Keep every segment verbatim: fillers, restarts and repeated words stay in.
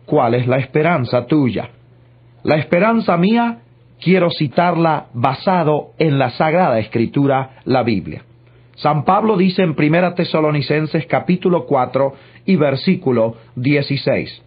¿cuál es la esperanza tuya? La esperanza mía, quiero citarla basado en la Sagrada Escritura, la Biblia. San Pablo dice en Primera Tesalonicenses capítulo cuatro y versículo dieciséis,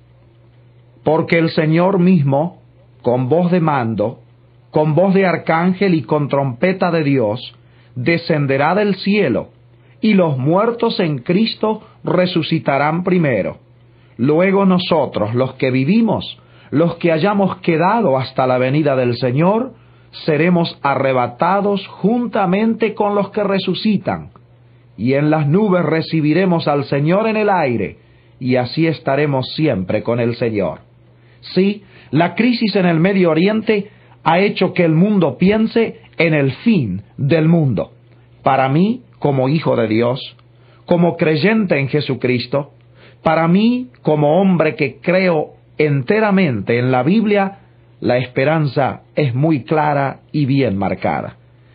porque el Señor mismo, con voz de mando, con voz de arcángel y con trompeta de Dios, descenderá del cielo, y los muertos en Cristo resucitarán primero. Luego nosotros, los que vivimos, los que hayamos quedado hasta la venida del Señor, seremos arrebatados juntamente con los que resucitan, y en las nubes recibiremos al Señor en el aire, y así estaremos siempre con el Señor. Sí, la crisis en el Medio Oriente ha hecho que el mundo piense en el fin del mundo. Para mí, como hijo de Dios, como creyente en Jesucristo, para mí, como hombre que creo enteramente en la Biblia, la esperanza es muy clara y bien marcada.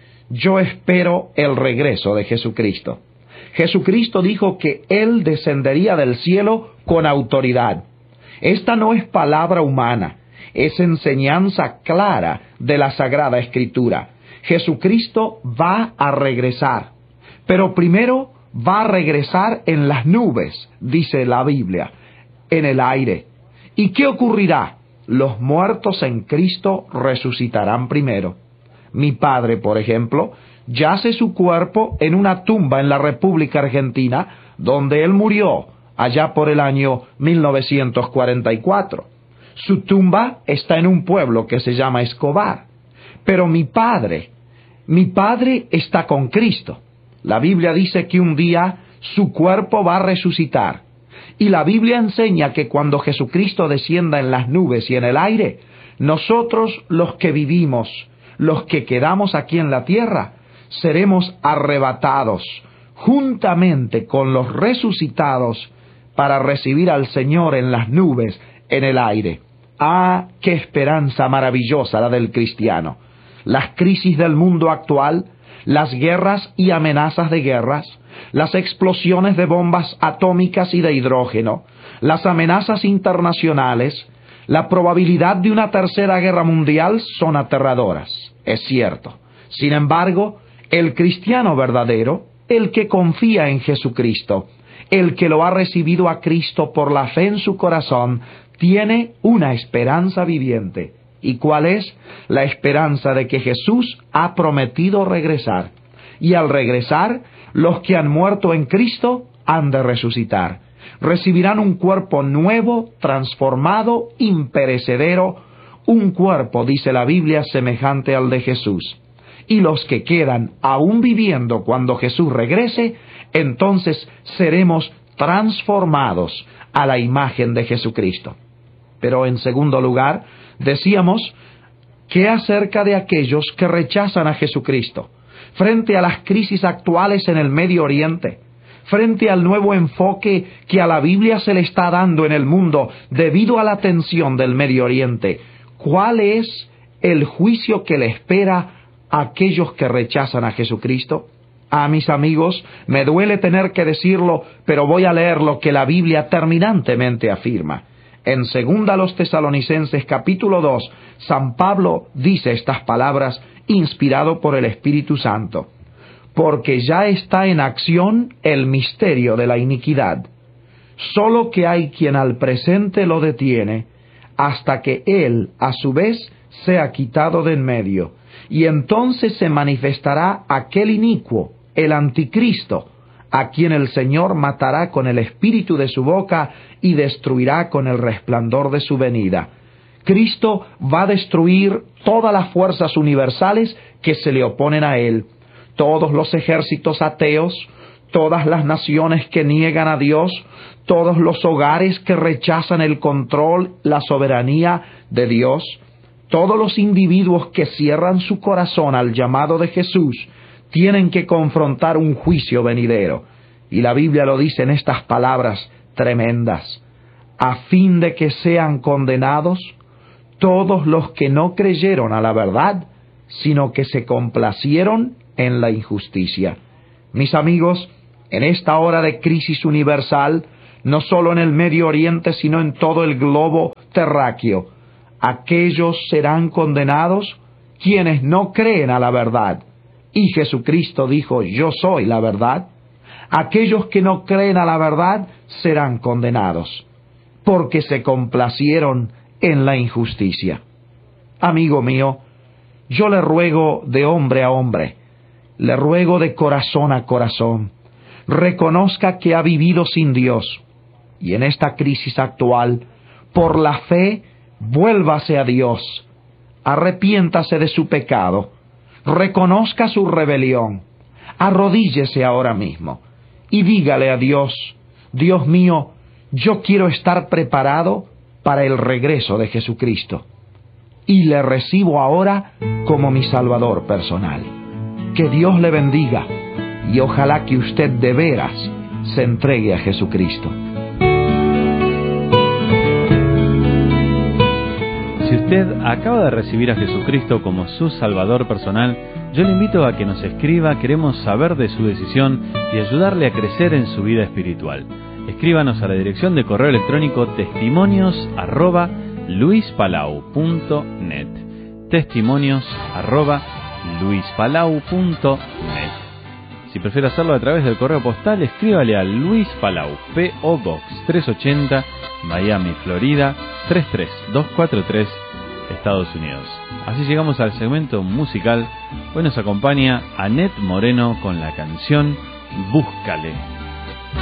Yo espero el regreso de Jesucristo. Jesucristo dijo que Él descendería del cielo con autoridad. Esta no es palabra humana, es enseñanza clara de la Sagrada Escritura. Jesucristo va a regresar, pero primero va a regresar en las nubes, dice la Biblia, en el aire. ¿Y qué ocurrirá? Los muertos en Cristo resucitarán primero. Mi padre, por ejemplo, yace su cuerpo en una tumba en la República Argentina, donde él murió allá por el año mil novecientos cuarenta y cuatro. Su tumba está en un pueblo que se llama Escobar. Pero mi padre, mi padre está con Cristo. La Biblia dice que un día su cuerpo va a resucitar. Y la Biblia enseña que cuando Jesucristo descienda en las nubes y en el aire, nosotros los que vivimos, los que quedamos aquí en la tierra, seremos arrebatados juntamente con los resucitados para recibir al Señor en las nubes, en el aire. ¡Ah, qué esperanza maravillosa la del cristiano! Las crisis del mundo actual, las guerras y amenazas de guerras, las explosiones de bombas atómicas y de hidrógeno, las amenazas internacionales, la probabilidad de una tercera guerra mundial son aterradoras, es cierto. Sin embargo, el cristiano verdadero, el que confía en Jesucristo, el que lo ha recibido a Cristo por la fe en su corazón, tiene una esperanza viviente. ¿Y cuál es? La esperanza de que Jesús ha prometido regresar. Y al regresar, los que han muerto en Cristo han de resucitar. Recibirán un cuerpo nuevo, transformado, imperecedero, un cuerpo, dice la Biblia, semejante al de Jesús. Y los que quedan aún viviendo cuando Jesús regrese, entonces seremos transformados a la imagen de Jesucristo. Pero en segundo lugar, decíamos, ¿qué acerca de aquellos que rechazan a Jesucristo? Frente a las crisis actuales en el Medio Oriente, frente al nuevo enfoque que a la Biblia se le está dando en el mundo debido a la tensión del Medio Oriente, ¿cuál es el juicio que le espera a aquellos que rechazan a Jesucristo? Ah, mis amigos, me duele tener que decirlo, pero voy a leer lo que la Biblia terminantemente afirma. En segunda a los Tesalonicenses capítulo dos, San Pablo dice estas palabras inspirado por el Espíritu Santo. Porque ya está en acción el misterio de la iniquidad. Solo que hay quien al presente lo detiene, hasta que él, a su vez, sea quitado de en medio. Y entonces se manifestará aquel inicuo, el anticristo, a quien el Señor matará con el espíritu de su boca y destruirá con el resplandor de su venida. Cristo va a destruir todas las fuerzas universales que se le oponen a él, todos los ejércitos ateos, todas las naciones que niegan a Dios, todos los hogares que rechazan el control, la soberanía de Dios, todos los individuos que cierran su corazón al llamado de Jesús, tienen que confrontar un juicio venidero. Y la Biblia lo dice en estas palabras tremendas, a fin de que sean condenados todos los que no creyeron a la verdad, sino que se complacieron en la injusticia. Mis amigos, en esta hora de crisis universal, no solo en el Medio Oriente, sino en todo el globo terráqueo. Aquellos serán condenados quienes no creen a la verdad. Y Jesucristo dijo, yo soy la verdad. Aquellos que no creen a la verdad serán condenados, porque se complacieron en la injusticia. Amigo mío, yo le ruego de hombre a hombre, le ruego de corazón a corazón, reconozca que ha vivido sin Dios, y en esta crisis actual, por la fe, vuélvase a Dios, arrepiéntase de su pecado, reconozca su rebelión, arrodíllese ahora mismo, y dígale a Dios, Dios mío, yo quiero estar preparado para el regreso de Jesucristo, y le recibo ahora como mi Salvador personal. Que Dios le bendiga, y ojalá que usted de veras se entregue a Jesucristo. Si usted acaba de recibir a Jesucristo como su Salvador personal, yo le invito a que nos escriba. Queremos saber de su decisión y ayudarle a crecer en su vida espiritual. Escríbanos a la dirección de correo electrónico testimonios arroba luispalau punto net. Testimonios arroba luispalau punto net. Si prefiere hacerlo a través del correo postal, escríbale a Luis Palau, P O Box trescientos ochenta, Miami, Florida tres tres dos cuatro tres, Estados Unidos. Así llegamos al segmento musical. Hoy nos acompaña Annette Moreno con la canción Búscale.